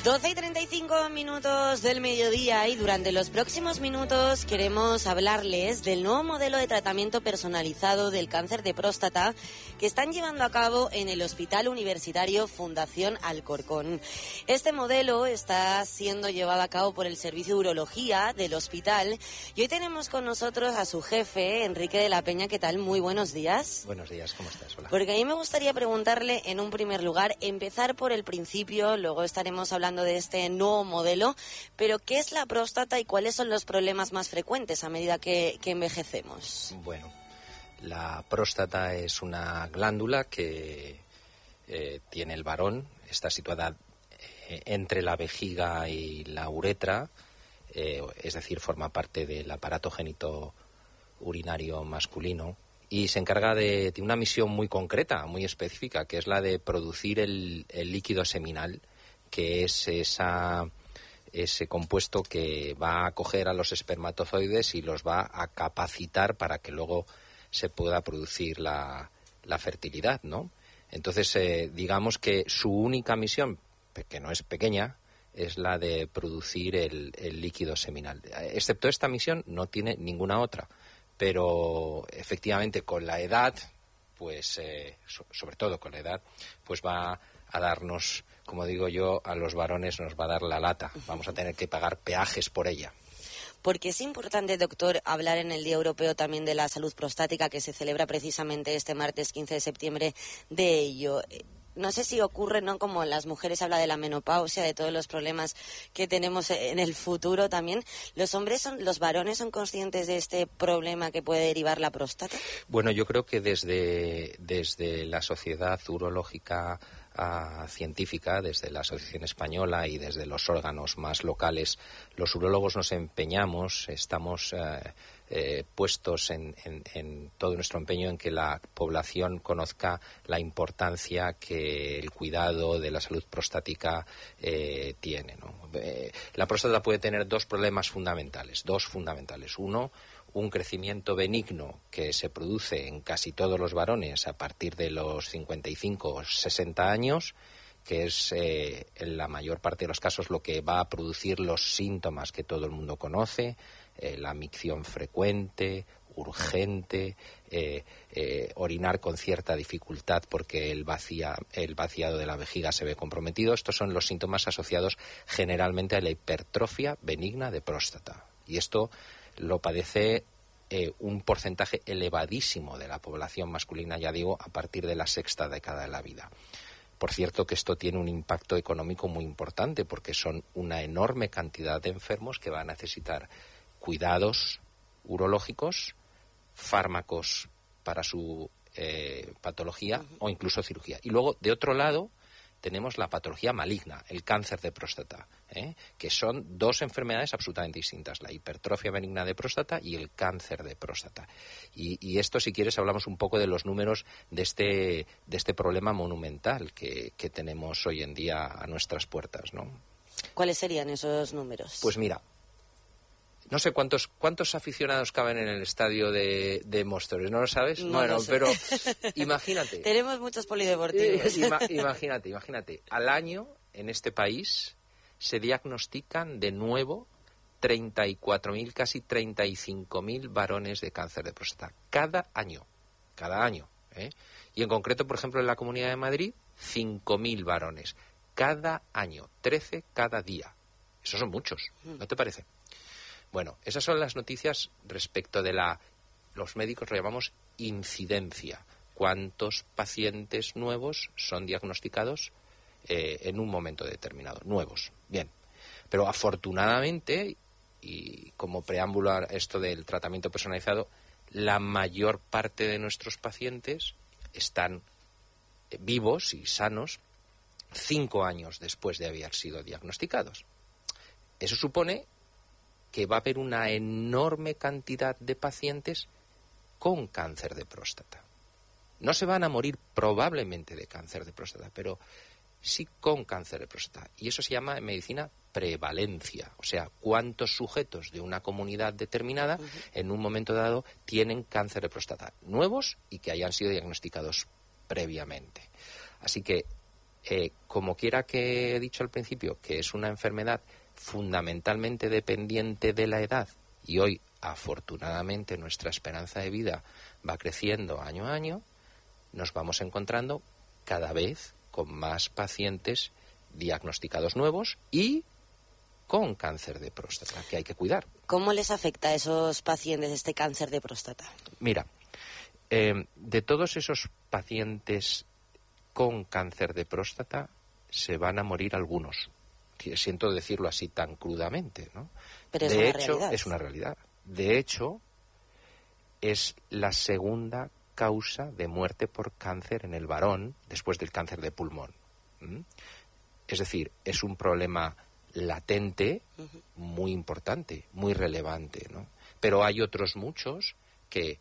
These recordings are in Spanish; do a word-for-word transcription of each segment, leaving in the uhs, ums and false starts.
doce y treinta y cinco minutos del mediodía y durante los próximos minutos queremos hablarles del nuevo modelo de tratamiento personalizado del cáncer de próstata que están llevando a cabo en el Hospital Universitario Fundación Alcorcón. Este modelo está siendo llevado a cabo por el Servicio de Urología del hospital y hoy tenemos con nosotros a su jefe, Enrique de la Peña. ¿Qué tal? Muy buenos días. Buenos días, ¿cómo estás? Hola. Porque a mí me gustaría preguntarle en un primer lugar, empezar por el principio, luego estaremos hablando de este nuevo modelo, pero ¿qué es la próstata y cuáles son los problemas más frecuentes a medida que, que envejecemos? Bueno, la próstata es una glándula que eh, tiene el varón, está situada eh, entre la vejiga y la uretra, eh, es decir, forma parte del aparato génito urinario masculino y se encarga de, de una misión muy concreta, muy específica, que es la de producir el, el líquido seminal, que es esa, ese compuesto que va a coger a los espermatozoides y los va a capacitar para que luego se pueda producir la, la fertilidad, ¿no? Entonces, eh, digamos que su única misión, que no es pequeña, es la de producir el, el líquido seminal. Excepto esta misión, no tiene ninguna otra. Pero, efectivamente, con la edad, pues, eh, so, sobre todo con la edad, pues va a darnos, como digo yo, a los varones nos va a dar la lata. Vamos a tener que pagar peajes por ella. Porque es importante, doctor, hablar en el Día Europeo también de la Salud Prostática, que se celebra precisamente este martes quince de septiembre, de ello. No sé si ocurre, ¿no? Como las mujeres habla de la menopausia, de todos los problemas que tenemos en el futuro también. ¿Los hombres, son, los varones son conscientes de este problema que puede derivar la próstata? Bueno, yo creo que desde, desde la Sociedad Urológica Uh, científica, desde la Asociación Española y desde los órganos más locales, los urólogos nos empeñamos, estamos uh, eh, puestos en, en, en todo nuestro empeño en que la población conozca la importancia que el cuidado de la salud prostática eh, tiene, ¿no? Eh, la próstata puede tener dos problemas fundamentales, dos fundamentales. Uno, un crecimiento benigno que se produce en casi todos los varones a partir de los cincuenta y cinco o sesenta años, que es eh, en la mayor parte de los casos lo que va a producir los síntomas que todo el mundo conoce, eh, la micción frecuente, urgente, eh, eh, orinar con cierta dificultad porque el, vacía, el vaciado de la vejiga se ve comprometido. Estos son los síntomas asociados generalmente a la hipertrofia benigna de próstata. Y esto lo padece eh, un porcentaje elevadísimo de la población masculina, ya digo, a partir de la sexta década de la vida. Por cierto que esto tiene un impacto económico muy importante porque son una enorme cantidad de enfermos que van a necesitar cuidados urológicos, fármacos para su eh, patología uh-huh. o incluso cirugía. Y luego, de otro lado, tenemos la patología maligna, el cáncer de próstata, ¿eh? que son dos enfermedades absolutamente distintas, la hipertrofia benigna de próstata y el cáncer de próstata. Y, y esto, si quieres, hablamos un poco de los números de este, de este problema monumental que, que tenemos hoy en día a nuestras puertas, ¿no? ¿Cuáles serían esos números? Pues mira, no sé cuántos cuántos aficionados caben en el estadio de, de Móstoles, ¿no lo sabes? No bueno, lo sé. Pero imagínate. Tenemos muchos polideportivos. Ima, imagínate, imagínate. Al año, en este país, se diagnostican de nuevo treinta y cuatro mil, casi treinta y cinco mil varones de cáncer de próstata. Cada año. Cada año. ¿eh? Y en concreto, por ejemplo, en la Comunidad de Madrid, cinco mil varones. Cada año. trece cada día. Esos son muchos, ¿no te parece? Bueno, esas son las noticias respecto de la, los médicos lo llamamos incidencia. ¿Cuántos pacientes nuevos son diagnosticados eh, en un momento determinado? Nuevos. Bien. Pero afortunadamente, y como preámbulo a esto del tratamiento personalizado, la mayor parte de nuestros pacientes están vivos y sanos cinco años después de haber sido diagnosticados. Eso supone que va a haber una enorme cantidad de pacientes con cáncer de próstata. No se van a morir probablemente de cáncer de próstata, pero sí con cáncer de próstata. Y eso se llama en medicina prevalencia, o sea, cuántos sujetos de una comunidad determinada uh-huh. en un momento dado tienen cáncer de próstata nuevos y que hayan sido diagnosticados previamente. Así que Eh, como quiera que he dicho al principio, que es una enfermedad fundamentalmente dependiente de la edad, y hoy, afortunadamente, nuestra esperanza de vida va creciendo año a año, nos vamos encontrando cada vez con más pacientes diagnosticados nuevos y con cáncer de próstata, que hay que cuidar. ¿Cómo les afecta a esos pacientes este cáncer de próstata? Mira, eh, de todos esos pacientes con cáncer de próstata se van a morir algunos. Siento decirlo así tan crudamente, ¿no? Pero es de una hecho, realidad. es una realidad. De hecho, es la segunda causa de muerte por cáncer en el varón después del cáncer de pulmón. ¿Mm? Es decir, es un problema latente, uh-huh. muy importante, muy relevante, ¿no? Pero hay otros muchos que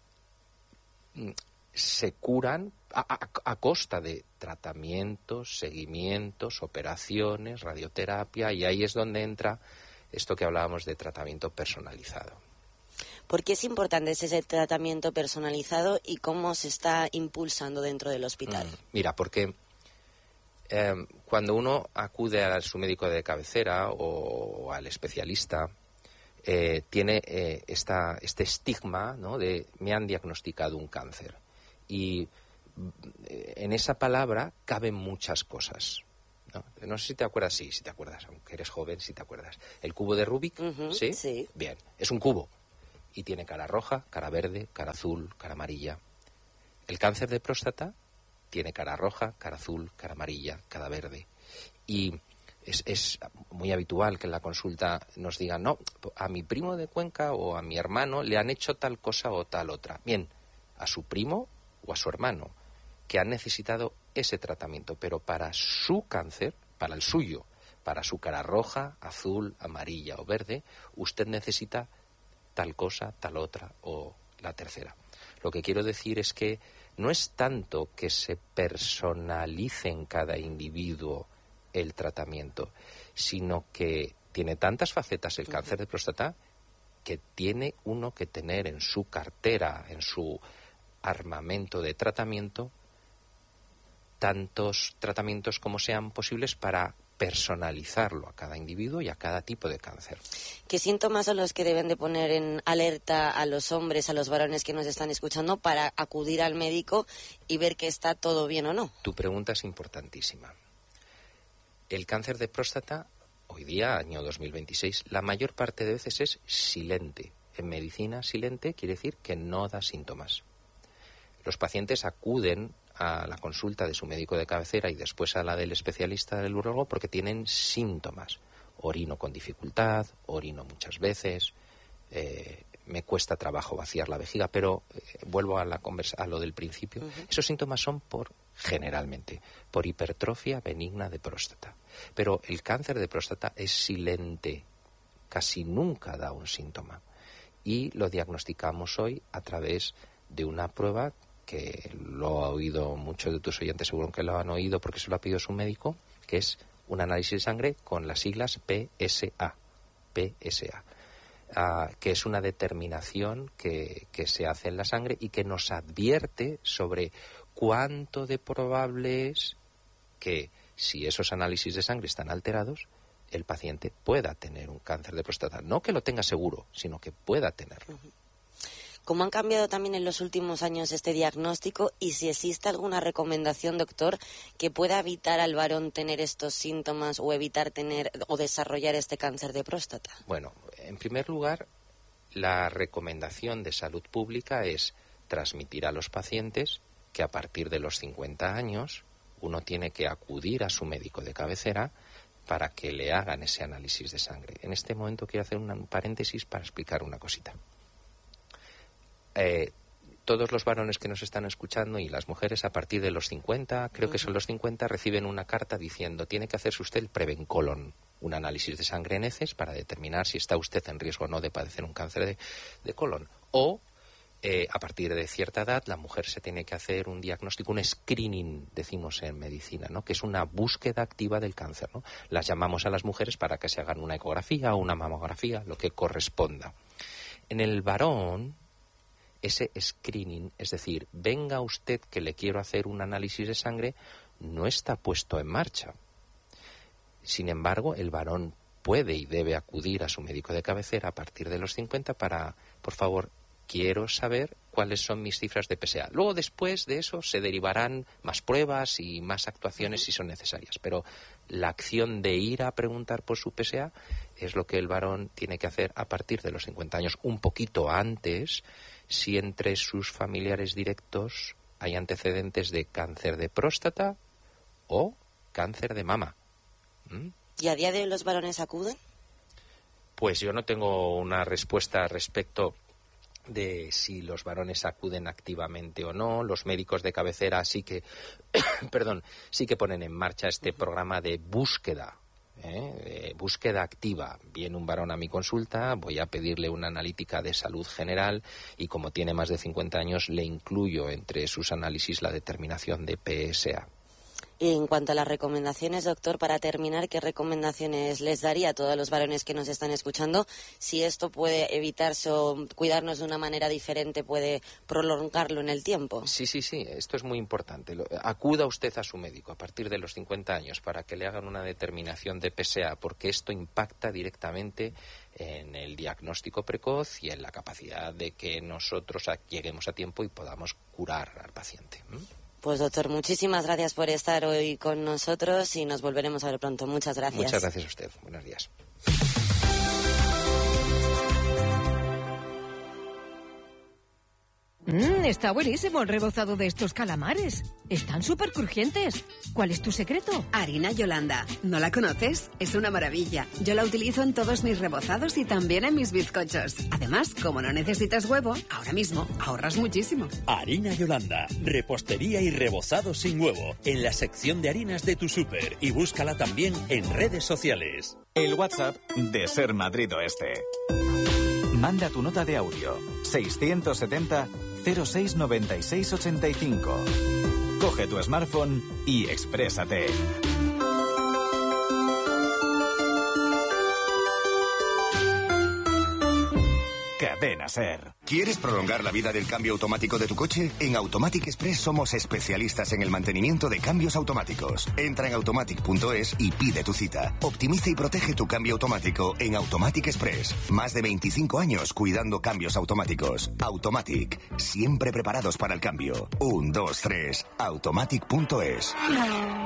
mm, se curan a, a, a costa de tratamientos, seguimientos, operaciones, radioterapia, y ahí es donde entra esto que hablábamos de tratamiento personalizado. ¿Por qué es importante ese tratamiento personalizado y cómo se está impulsando dentro del hospital? Mm, mira, porque eh, cuando uno acude a su médico de cabecera o, o al especialista, eh, tiene eh, esta, este estigma, ¿no?, de me han diagnosticado un cáncer. Y en esa palabra caben muchas cosas, ¿no? No sé si te acuerdas, sí, si te acuerdas, aunque eres joven, si te acuerdas. El cubo de Rubik, uh-huh, ¿sí? Sí. Bien, es un cubo y tiene cara roja, cara verde, cara azul, cara amarilla. El cáncer de próstata tiene cara roja, cara azul, cara amarilla, cara verde. Y es, es muy habitual que en la consulta nos digan, no, a mi primo de Cuenca o a mi hermano le han hecho tal cosa o tal otra. Bien, a su primo o a su hermano, que han necesitado ese tratamiento, pero para su cáncer, para el suyo, para su cara roja, azul, amarilla o verde, usted necesita tal cosa, tal otra o la tercera. Lo que quiero decir es que no es tanto que se personalice en cada individuo el tratamiento, sino que tiene tantas facetas el cáncer de próstata que tiene uno que tener en su cartera, en su armamento de tratamiento, tantos tratamientos como sean posibles para personalizarlo a cada individuo y a cada tipo de cáncer. ¿Qué síntomas son los que deben de poner en alerta a los hombres, a los varones que nos están escuchando para acudir al médico y ver que está todo bien o no? Tu pregunta es importantísima. El cáncer de próstata, hoy día, año dos mil veintiséis, la mayor parte de veces es silente. En medicina, silente quiere decir que no da síntomas. Los pacientes acuden a la consulta de su médico de cabecera y después a la del especialista del urólogo porque tienen síntomas. Orino con dificultad, orino muchas veces, eh, me cuesta trabajo vaciar la vejiga, pero eh, vuelvo a, la conversa, a lo del principio. Uh-huh. Esos síntomas son por, generalmente, por hipertrofia benigna de próstata. Pero el cáncer de próstata es silente, casi nunca da un síntoma. Y lo diagnosticamos hoy a través de una prueba que lo ha oído muchos de tus oyentes, seguro que lo han oído porque se lo ha pedido su médico, que es un análisis de sangre con las siglas P S A, P S A, uh, que es una determinación que, que se hace en la sangre y que nos advierte sobre cuánto de probable es que, si esos análisis de sangre están alterados, el paciente pueda tener un cáncer de próstata. No que lo tenga seguro, sino que pueda tenerlo. Uh-huh. ¿Cómo han cambiado también en los últimos años este diagnóstico y si existe alguna recomendación, doctor, que pueda evitar al varón tener estos síntomas o evitar tener o desarrollar este cáncer de próstata? Bueno, en primer lugar, la recomendación de salud pública es transmitir a los pacientes que a partir de los cincuenta años uno tiene que acudir a su médico de cabecera para que le hagan ese análisis de sangre. En este momento quiero hacer un paréntesis para explicar una cosita. Eh, todos los varones que nos están escuchando y las mujeres a partir de los cincuenta, creo que son los cincuenta, reciben una carta diciendo tiene que hacerse usted el Prevencolon, un análisis de sangre en heces para determinar si está usted en riesgo o no de padecer un cáncer de, de colon. O eh, a partir de cierta edad la mujer se tiene que hacer un diagnóstico, un screening, decimos en medicina, ¿no?, que es una búsqueda activa del cáncer, ¿no? Las llamamos a las mujeres para que se hagan una ecografía o una mamografía, lo que corresponda. En el varón, ese screening, es decir, venga usted que le quiero hacer un análisis de sangre, no está puesto en marcha. Sin embargo, el varón puede y debe acudir a su médico de cabecera a partir de los cincuenta para, por favor, quiero saber cuáles son mis cifras de P S A. Luego, después de eso, se derivarán más pruebas y más actuaciones si son necesarias. Pero la acción de ir a preguntar por su P S A es lo que el varón tiene que hacer a partir de los cincuenta años, un poquito antes, si entre sus familiares directos hay antecedentes de cáncer de próstata o cáncer de mama. ¿Mm? ¿Y a día de hoy los varones acuden? Pues yo no tengo una respuesta respecto de si los varones acuden activamente o no. Los médicos de cabecera sí que, perdón, sí que ponen en marcha este programa de búsqueda, ¿eh? de búsqueda activa. Viene un varón a mi consulta, voy a pedirle una analítica de salud general y como tiene más de cincuenta años le incluyo entre sus análisis la determinación de P S A. Y en cuanto a las recomendaciones, doctor, para terminar, ¿qué recomendaciones les daría a todos los varones que nos están escuchando? Si esto puede evitarse o cuidarnos de una manera diferente, puede prolongarlo en el tiempo. Sí, sí, sí, esto es muy importante. Acuda usted a su médico a partir de los cincuenta años para que le hagan una determinación de P S A, porque esto impacta directamente en el diagnóstico precoz y en la capacidad de que nosotros lleguemos a tiempo y podamos curar al paciente. ¿Mm? Pues doctor, muchísimas gracias por estar hoy con nosotros y nos volveremos a ver pronto. Muchas gracias. Muchas gracias a usted. Buenos días. Mmm, está buenísimo el rebozado de estos calamares. Están súper crujientes. ¿Cuál es tu secreto? Harina Yolanda. ¿No la conoces? Es una maravilla. Yo la utilizo en todos mis rebozados y también en mis bizcochos. Además, como no necesitas huevo, ahora mismo ahorras muchísimo. Harina Yolanda. Repostería y rebozado sin huevo. En la sección de harinas de tu súper. Y búscala también en redes sociales. El WhatsApp de Ser Madrid Oeste. Manda tu nota de audio. seiscientos setenta cero seis noventa y seis ochenta y cinco. Coge tu smartphone y exprésate. Cadena Ser. ¿Quieres prolongar la vida del cambio automático de tu coche? En Automatic Express somos especialistas en el mantenimiento de cambios automáticos. Entra en automatic punto es y pide tu cita. Optimiza y protege tu cambio automático en Automatic Express. Más de veinticinco años cuidando cambios automáticos. Automatic, siempre preparados para el cambio. Un, dos, tres, automatic punto es.